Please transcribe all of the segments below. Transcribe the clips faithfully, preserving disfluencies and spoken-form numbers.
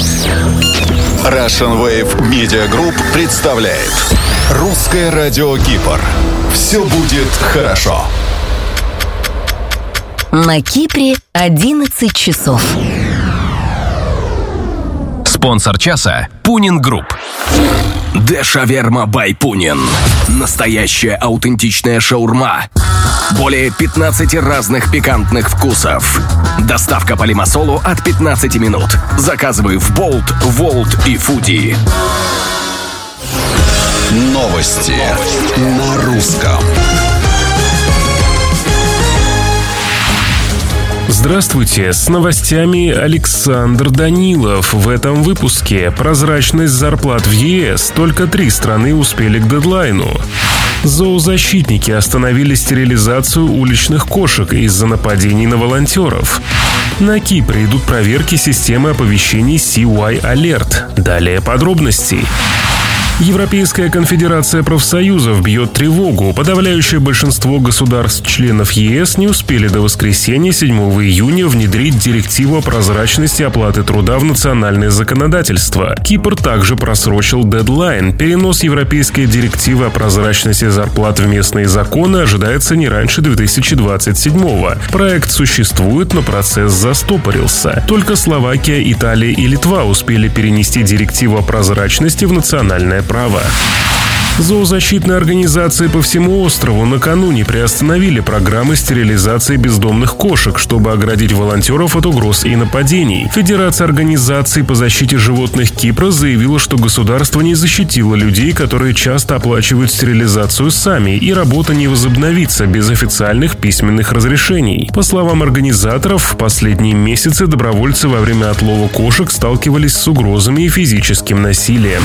Russian Wave Media Group представляет Русское радио Кипр. Все будет хорошо. На Кипре одиннадцать часов. Спонсор часа – Пунин Групп. Де Шаверма бай Пунин. Настоящая аутентичная шаурма. Более пятнадцати разных пикантных вкусов. Доставка по Лимассолу от пятнадцати минут. Заказывай в Болт, Волт и Фуди. Новости на русском. Здравствуйте, с новостями Александр Данилов. В этом выпуске прозрачность зарплат в ЕС. Только три страны успели к дедлайну. Зоозащитники остановили стерилизацию уличных кошек из-за нападений на волонтеров. На Кипре идут проверки системы оповещений си уай Alert. Далее подробности. Европейская конфедерация профсоюзов бьет тревогу. Подавляющее большинство государств-членов ЕС не успели до воскресенья, седьмого июня, внедрить директиву о прозрачности оплаты труда в национальное законодательство. Кипр также просрочил дедлайн. Перенос европейской директивы о прозрачности зарплат в местные законы ожидается не раньше две тысячи двадцать седьмого. Проект существует, но процесс застопорился. Только Словакия, Италия и Литва успели перенести директиву о прозрачности в национальное право. Зоозащитные организации по всему острову накануне приостановили программы стерилизации бездомных кошек, чтобы оградить волонтеров от угроз и нападений. Федерация организаций по защите животных Кипра заявила, что государство не защитило людей, которые часто оплачивают стерилизацию сами, и работа не возобновится без официальных письменных разрешений. По словам организаторов, в последние месяцы добровольцы во время отлова кошек сталкивались с угрозами и физическим насилием.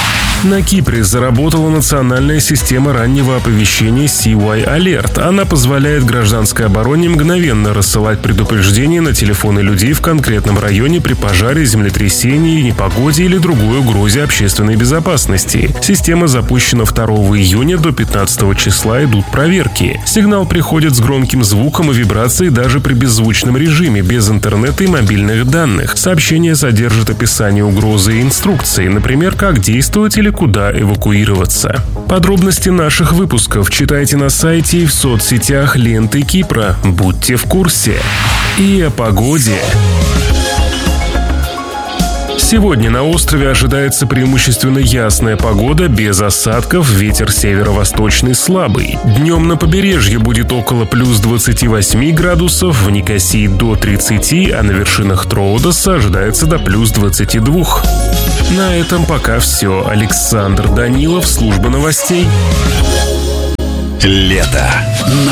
На Кипре заработала национальная система раннего оповещения си уай Alert. Она позволяет гражданской обороне мгновенно рассылать предупреждения на телефоны людей в конкретном районе при пожаре, землетрясении, непогоде или другой угрозе общественной безопасности. Система запущена второго июня, до пятнадцатого числа идут проверки. Сигнал приходит с громким звуком и вибрацией даже при беззвучном режиме, без интернета и мобильных данных. Сообщение содержит описание угрозы и инструкции, например, как действовать или куда эвакуироваться. Подробности наших выпусков читайте на сайте и в соцсетях ленты Кипра. Будьте в курсе. И о погоде. Сегодня на острове ожидается преимущественно ясная погода, без осадков, ветер северо-восточный слабый. Днем на побережье будет около плюс двадцати восьми градусов, в Никосии до тридцати, а на вершинах Троодоса ожидается до плюс двадцати двух. На этом пока все. Александр Данилов, служба новостей. Лето.